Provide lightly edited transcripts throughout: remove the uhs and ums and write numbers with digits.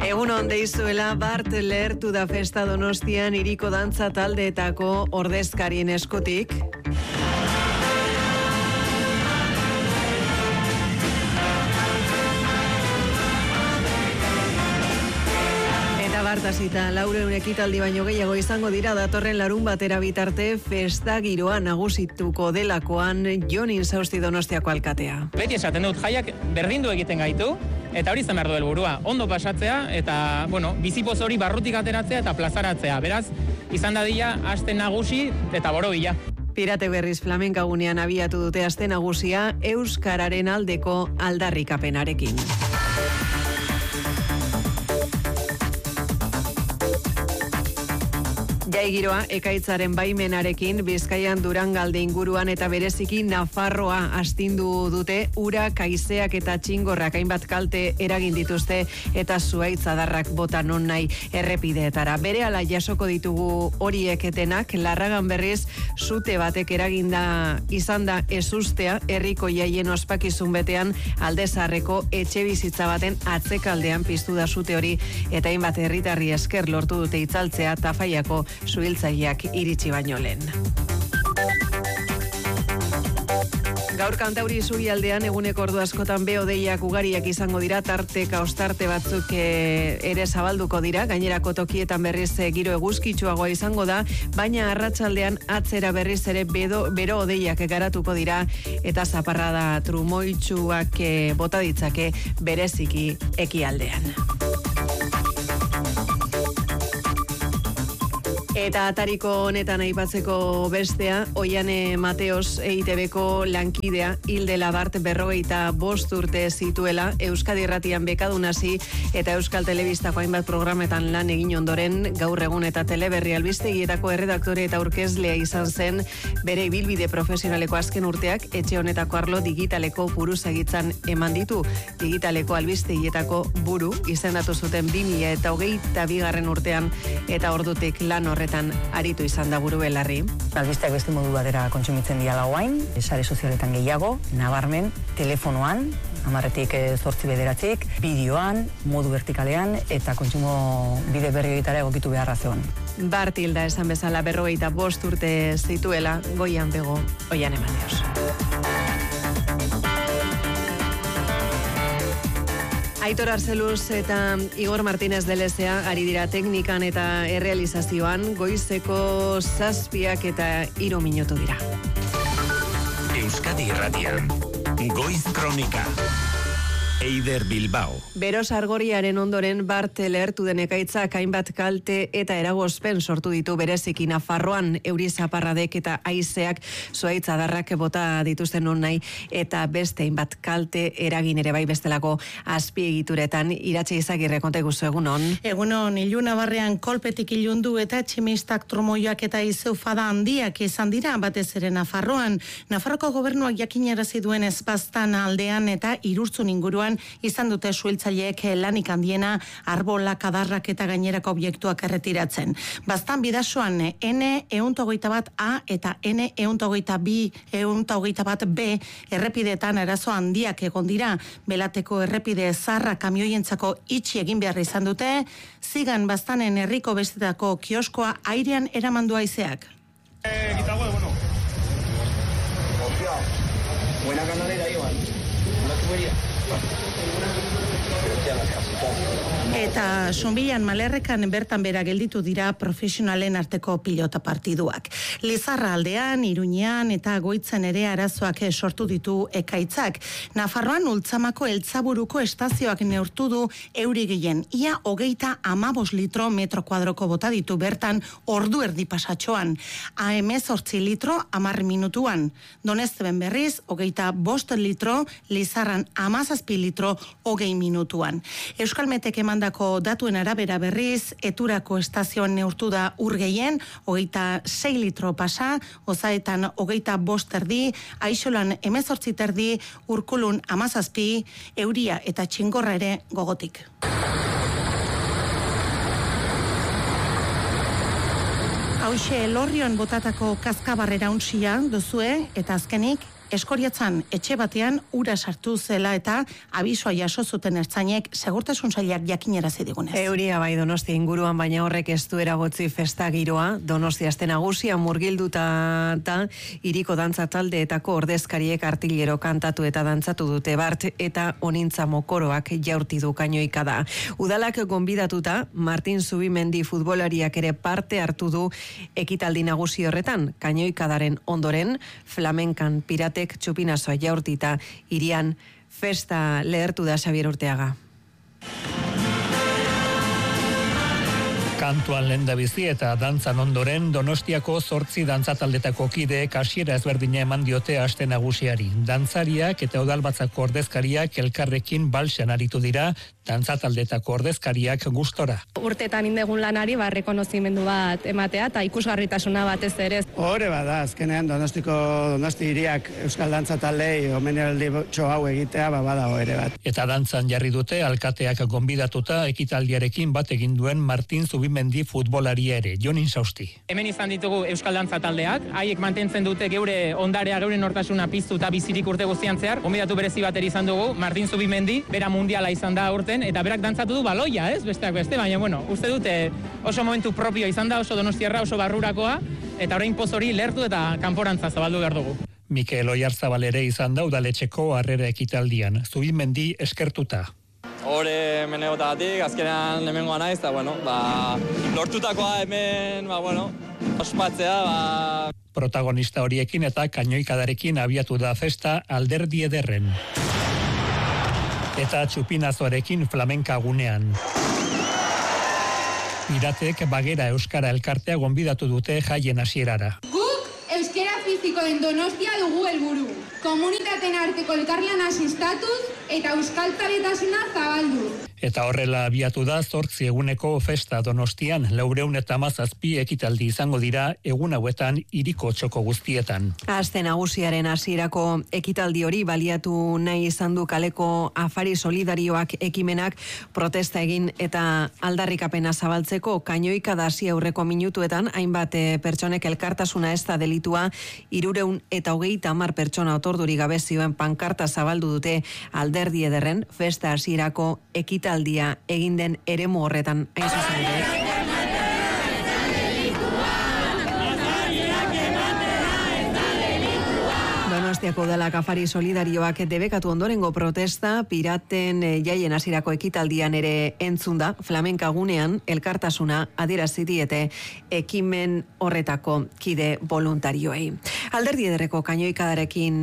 Egun on deizuela, Bart lehertu da festa Donostian hiriko dantza taldeetako ordezkarien eskutik. Eta Bart hasita 400 ekitaldi baino gehiago izango dira datorren larun batera bitarte festa giroa nagusituko delakoan Jon Insausti Donostiako alkatea. Beti esaten dut, jaiak berdindu egiten gaitu. Eta hori izan behar du helburua, ondo pasatzea eta, bizipoz hori barrutik ateratzea eta plazaratzea. Beraz, izan dadila aste nagusi eta borobila. Pirate berriz flamenkagunean abiatu dute aste nagusia euskararen aldeko aldarrikapenarekin. Jai giroa ekaitzaren baimenarekin Bizkaian Durangalde inguruan eta bereziki Nafarroa astindu dute ura, kaizeak eta txingorrak hainbat kalte eragin dituzte eta zuhaitz adarrak bota non nahi errepideetara. Berehala jasoko ditugu horiek etenak, Larragan berriz sute batek eraginda izan da ezustea herriko jaien ospakizun betean Aldezarreko etxe bizitza baten atzekaldean piztu da sute hori eta hainbat herritarri esker lortu dute itzaltzea Tafaiako suhiltzaileak iritsi baino lehen. Gaur Kantauri isurialdean eguneko ordu askotan behodeiak ugariak izango dira, tarteka ostarte batzuk ere zabalduko dira, gainerako tokietan berriz giro eguzkitsuagoa izango da, baina arratsaldean atzera berriz ere bero hodeiak garatuko dira eta zaparrada trumoitsuak bota ditzake bereziki ekialdean. Eta atariko honetan aipatzeko bestea, Oiane Mateos EITBko lankidea hildela Bart 45 urte zituela, Euskadi Irratian bekadun hasi eta Euskal Telebistako hainbat programetan lan egin ondoren, gaur egun eta Teleberri albistegietako erredaktore eta aurkezlea izan zen, bere ibilbide profesionaleko azken urteak etxe honetako arlo digitaleko buruzagitzan eman ditu. Digitaleko albistegietako buru izendatu zuten 2022 urtean eta ordutik lan horretan aritu izan da buru belarri. Albisteak beste modu batera kontsumitzen diala guain, sare sozialetan gehiago, nabarmen, telefonoan, 10-tik 8-9, bideoan, modu vertikalean eta kontsumo bide berri egitara egokitu beharra zegoen. Bart hilda esan bezala 45 urte zituela, goian bego Oiane Mateos. Aitor Arzeluz eta Igor Martínez de Lezea ari dira teknikan eta errealizazioan, goizeko 7 eta 3 minutu dira. Euskadi Irratian, Goiz Kronika. Eider Bilbao. Beros Argoriaren ondoren Bart lehertu den ekaitzak hainbat kalte eta eragozpen sortu ditu bereziki Nafarroan, euri zaparradek eta haizeak zuhaitz adarrak bota dituzten non nahi eta beste hainbat kalte eragin ere bai bestelako azpiegituretan. Iratxe Izagirre, konta iguzu egunon. Egunon, iluna barrean kolpetik ilundu eta tximistak trumoioak eta izeufada handiak izan dira batez ere Nafarroan. Nafarroko gobernuak jakinarazi duen ezbaztan aldean eta Irurtzun inguruan izan dute suhiltzaileek lanik handiena arbolak, adarrak eta gainerako objektuak erretiratzen. Baztan bidasoan N121A eta N122B errepideetan arazo handiak egon dira. Belateko errepide zarra kamioientzako itxi egin behar izan dute, zigan Baztanen herriko bestetako kioskoa airean eramandu haizeak. Buena canalera, Iván. La tubería. Eta Sonbilan Malerrekan bertan bera gelditu dira profesionalen arteko pilota partiduak. Lizarra aldean, Iruñean eta Goitzen ere arazoak sortu ditu ekaitzak. Nafarroan Ultzamako Eltzaburuko estazioak neurtu du euri gehien. Ia 35 litro metro kuadroko bota ditu bertan ordu erdi pasatxoan. 18 litro 10 minutuan. Donezteben berriz 25 litro, Lizarran 17 litro 20 minutuan. Euskalmetek emandako datuen arabera berriz, Eturako estazioan neurtu da ur gehien, 26 litro pasa, Ozaetan 25 erdi, Aixolan 18 erdi, Urkulun 17, euria eta txingorra ere gogotik. Hauxe Elorrion botatako kaskabarrera untsia duzue, eta azkenik Eskoriatzan etxe batean ura sartu zela eta abisoa jaso zuten ertzainek segurtasun sailak jakinarazi digunez. Euria bai Donostia inguruan, baina horrek ez du eragotzi festa giroa. Donostia aste nagusia murgilduta eta hiriko dantza taldeetako ordezkariek artillero kantatu eta dantzatu dute bart eta onintza mokoroak jaurti du kainoika da. Udalak gonbidatuta Martin Zubimendi futbolariak ere parte hartu du ekitaldi nagusi horretan. Kainoikadaren ondoren flamenkan piratek txupinazoa jaurtita hirian festa lehertu da Xabier Urteaga. Kantuan lehendabizi eta dantzan ondoren Donostiako 8 dantzataldetako kideek hasiera ezberdina eman diote aste nagusiari. Dantzariak eta udalbatzako ordezkariak elkarrekin balsean aritu dira, dantzataldetako ordezkariak gustora. Urtetan indegun lanari rekonozimendu bat ematea eta ikusgarritasuna batez ere. Hore bada, azkenean Donosti hiriak Euskal Dantza taldei omenaldi hau egitea bada ere bat. Eta dantzan jarri dute alkateak gonbidatuta ekitaldiarekin bat egin duen Martin Zubimendi futbolaria ere, Jon Insausti. Hemen izan ditugu Euskal Dantza taldeak, haiek mantentzen dute geure ondarea, geure nortasuna piztu eta bizirik urte guztian zehar. Gonbidatu berezi bateri izan dugu, Martin Zubimendi, bera mundiala izan da urten, eta berak dantzatu du baloia, besteak beste, baina uste dute oso momentu propio izan da, oso donostiarra, oso barrurakoa, eta orain poz hori lertu eta kanporantza zabaldu behar dugu. Mikel Oiarzabal ere izan da udaletxeko harrera ekitaldian, Zubimendi eskertuta. Hore menegotagatik, azkenean hemengoa naiz, eta lortutakoa hemen, ospatzea, Protagonista horiekin eta kainoikadarekin abiatu da festa Alderdi Ederren. Eta txupinazoarekin flamenka gunean. Piratek Bagera Euskara elkartea gonbidatu dute jaien hasierara. Guk euskera fizikoen Donostia dugu helburu. Komunitateen arteko elkarlana sustatuz eta euskaltzaletasuna zabaldu. Eta horrela abiatu da 8 eguneko festa Donostian, 417 ekitaldi izango dira egun hauetan hiriko txoko guztietan. Aste nagusiaren hasierako ekitaldi hori baliatu nahi izan du kaleko afari solidarioak ekimenak protesta egin eta aldarrikapena zabaltzeko. Kainoikada hasi aurreko minutuetan hainbat pertsonek elkartasuna ez da delitua 330 pertsona otorduri gabe zioen pankarta zabaldu dute Alderdi Ederren festa hasierako ekitaldia egin den eremu horretan hain zuzen ere. Donostiako udalak afari solidarioak debekatu ondorengo protesta piraten jaien hasierako ekitaldian ere entzun da, flamenka gunean elkartasuna adierazi diete ekimen horretako kide voluntarioei. Alderdi Ederreko kainoikadarekin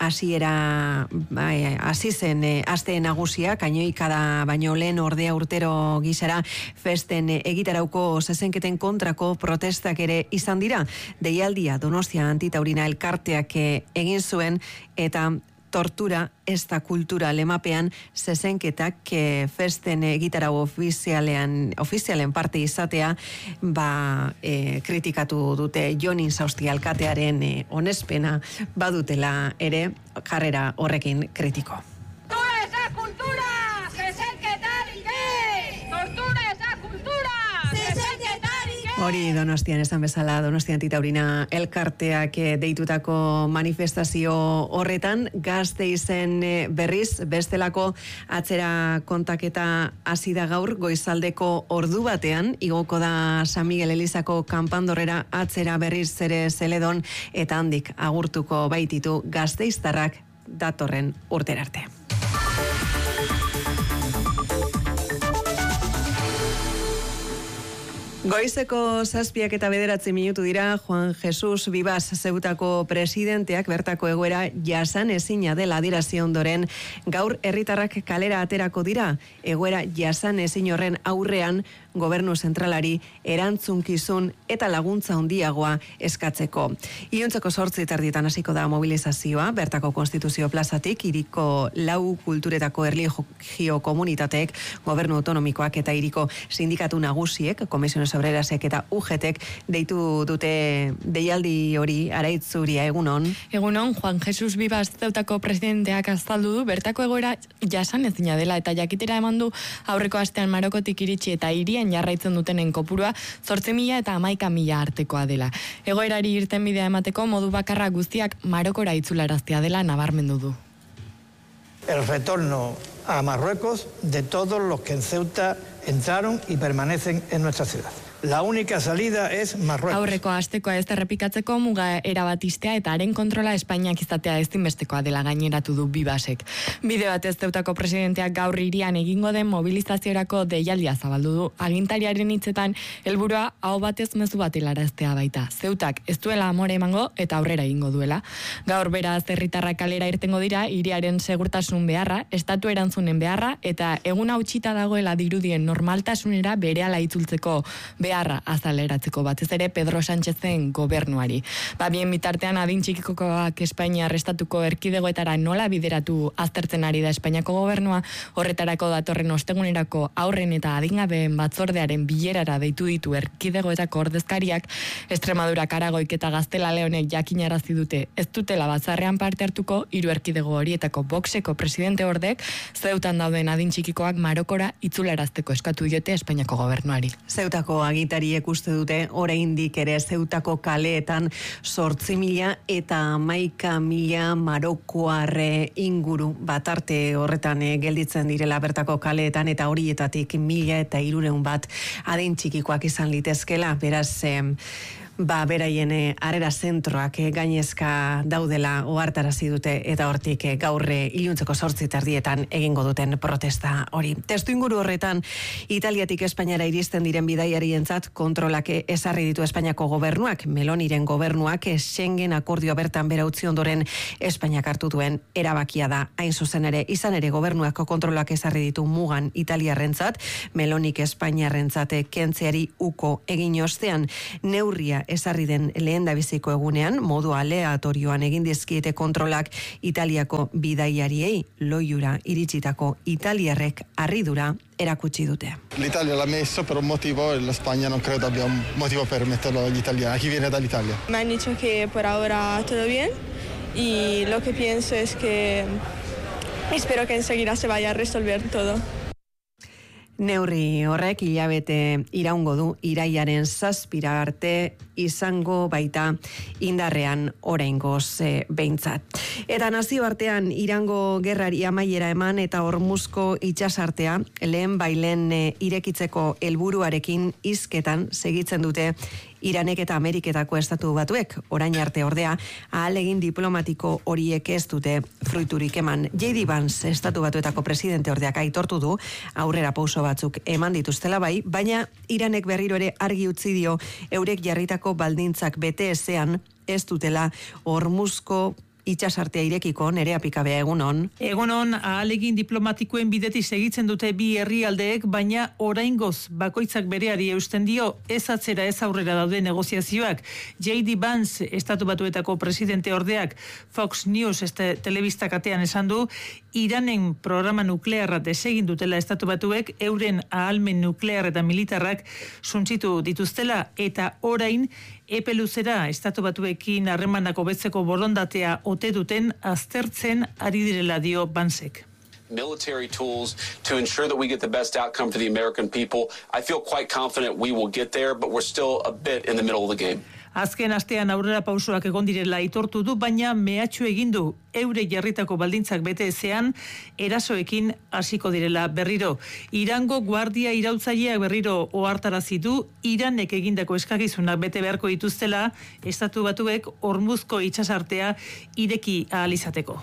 hasi zen aste nagusia, kainoikada baino lehen ordea urtero gisara festen egitarauko zezenketen kontrako protestak ere izan dira. Deialdia Donostia Antitaurina elkarteak egin zuen eta tortura ez da kultura lemapean zezenketak festen egitarau ofizialen parte izatea kritikatu dute. Jon Insausti alkatearen onespena badutela ere jarrera horrekin kritiko. Hori Donostian esan bezala, Donostia Antitaurina elkarteak deitutako manifestazio horretan, Gasteizen berriz, bestelako atzera kontaketa hasi da gaur, goizaldeko ordu batean, igoko da San Miguel Elizako kanpandorrera atzera berriz ere Zeledon, eta handik agurtuko baititu gasteiztarrak datorren urterarte. Goizeko 7:09 dira. Juan Jesus Vivas Zeutako presidenteak bertako egoera jasan ezina dela adierazi ondoren gaur herritarrak kalera aterako dira. Egoera jasan ezin horren aurrean gobernu zentralari erantzunkizun eta laguntza handiagoa eskatzeko. Iluntzeko 8:00 hasiko da mobilizazioa bertako Konstituzio plazatik, hiriko 4 kulturetako erlijio komunitateek, gobernu autonomikoak eta hiriko sindikatu nagusiek, Komisiones Obrerasek eta UGTek deitu dute deialdi hori. Araitzuria, egunon. Egunon, Juan Jesus Vivas Zeutako presidenteak azaldu du bertako egoera jasan ezina dela eta jakitera eman du aurreko astean Marokotik iritsi eta hiria bizitzen jarraitzen dutenen kopurua 8.000 eta 11.000 artekoa dela. Egoerari irtenbidea emateko modu bakarra guztiak Marokora itzularaztea dela nabarmendu du. El retorno a Marruecos de todos los que en Ceuta entraron y permanecen en nuestra ciudad. La única salida es Marruecos. Aurreko astekoa ez errepikatzeko muga erabatistea eta haren kontrola Espainiak izatea ezinbestekoa dela gaineratu du Bibasek. Bide batez Zeutako presidenteak gaur hirian egingo den mobilizaziorako deialdia zabaldu du. Agintariaren hitzetan helburua aho batez mezu bat helaraztea baita. Zeutak ez duela amore emango eta aurrera egingo duela. Gaur beraz herritarrak kalera irtengo dira hiriaren segurtasun beharra, estatu erantzunen beharra eta egun hautsita dagoela dirudien normaltasunera berehala itzultzeko beharra azaleratzeko batez ere Pedro Sánchezen gobernuari. Bien bitartean adin txikikoak Espainia estatuko erkidegoetara nola bideratu aztertzen ari da Espainiako gobernua, horretarako datorren ostegunerako aurren eta adingabeen batzordearen bilerara deitu ditu erkidegoetako ordezkariak. Extremadura, Aragoik eta Gaztela Leonek jakinarazi dute ez dutela batzarrean parte hartuko, 3 erkidego horietako Voxeko presidente ordek Zeutan dauden adin txikikoak Marokora itzularazteko eskatu diote Espainiako gobernuari. Zeutako agintariek uste dute oraindik ere Zeutako kaleetan 8.000 eta 11.000 marokoarre inguru batarte horretan gelditzen direla bertako kaleetan eta horietatik 1.300 bat adin txikikoak izan litezkela, beraz beraien harrera zentroak gainezka daudela ohartarazi dute eta hortik gaur iluntzeko 8:30 egingo duten protesta hori. Testuinguru horretan Italiatik Espainiara iristen diren bidaiarientzat kontrolak ezarri ditu Espainiako gobernuak. Meloniren gobernuak Schengen akordio bertan bera utzi ondoren Espainiak hartu duen erabakia da. Hain zuzen ere, izan ere gobernuak kontrolak ezarri ditu mugan Italiarrentzat, Melonik Espainiarrentzat kentzeari uko egin ostean neurria ezarri den lehendabiziko egunean, modu aleatorioan egin dizkiete kontrolak Italiako bidaiariei, loiura iritsitako italiarrek harridura erakutsi dute. L'Italia l'ha messo per un motivo e la Spagna non credo abbia un motivo per metterlo agli italiani, a chi viene dall'Italia. Me han dicho que por ahora todo bien y lo que pienso es que espero que enseguida se vaya a resolver todo. Neurri horrek hilabete iraungo du irailaren 7 arte izango baita indarrean oraingoz behintzat. Eta nazioartean Irango gerrari amaiera eman eta Hormuzko itsasartea lehen bailen irekitzeko helburuarekin hizketan segitzen dute Iranek eta Ameriketako estatu batuek. Orain arte ordea ahalegin diplomatiko horiek ez dute fruiturik eman. J.D. Vance estatu batuetako presidente ordeak aitortu du aurrera pauso batzuk eman dituztela bai, baina Iranek berriro ere argi utzi dio eurek jarritako baldintzak bete ezean ez dutela Hormuzko itsasartea irekiko. Nerea Pikabea, egunon. Egunon, ahalegin diplomatikoen bidetik segitzen dute bi herrialdeek, baina oraingoz bakoitzak bereari eusten dio ez atzera ez aurrera daude negoziazioak. J.D. Vance estatu batuetako presidente ordeak Fox News telebista katean esan du, Iranen programa nuklearra desegin dutela estatu batuek, euren ahalmen nuklear eta militarrak suntsitu dituztela eta orain epe luzera estatu batuekin harremanak hobetzeko borondatea ote duten aztertzen ari direla dio Vancek. Military tools to ensure that we get the best outcome for the American people. I feel quite confident we will get there, but we're still a bit in the middle of the game. Azken astean aurrera pausoak egon direla aitortu du, baina mehatxu egin du eure jarritako baldintzak bete ezean erasoekin hasiko direla berriro. Irango guardia iraultzaileak berriro ohartarazi du Iranek egindako eskakizunak bete beharko dituztela estatu batuek Hormuzko itsasartea ireki ahal izateko.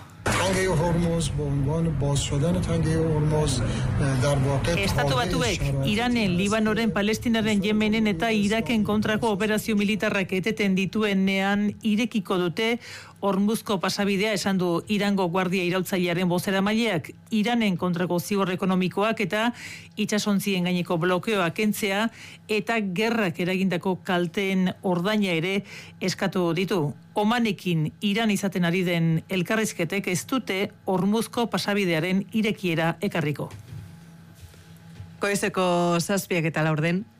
Estatu batuek Iranen, Libanoren, Palestinaren, Yemenen eta Iraken kontrako operazio militarrak eteten dituenean irekiko dute Hormuzko pasabidea, esan du Irango guardia iraultzailearen bozeramaileak. Iranen kontrako zigor ekonomikoak eta itsasontzien gaineko blokeoak kentzea eta gerrak eragindako kalteen ordaina ere eskatu ditu. Omanekin Iran izaten ari den elkarrizketek ez dute Hormuzko pasabidearen irekiera ekarriko. Goizeko 7:00 eta 4:00